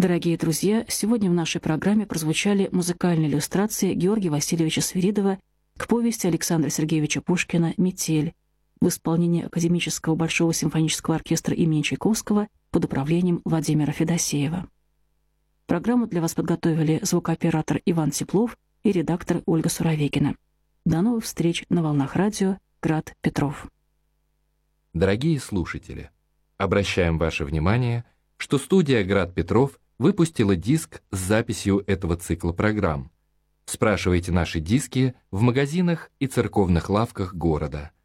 Дорогие друзья, сегодня в нашей программе прозвучали музыкальные иллюстрации Георгия Васильевича Свиридова к повести Александра Сергеевича Пушкина «Метель» в исполнении Академического Большого симфонического оркестра имени Чайковского под управлением Владимира Федосеева. Программу для вас подготовили звукооператор Иван Теплов и редактор Ольга Суровегина. До новых встреч на волнах радио «Град Петров». Дорогие слушатели, обращаем ваше внимание, что студия «Град Петров» выпустила диск с записью этого цикла программ. Спрашивайте наши диски в магазинах и церковных лавках города.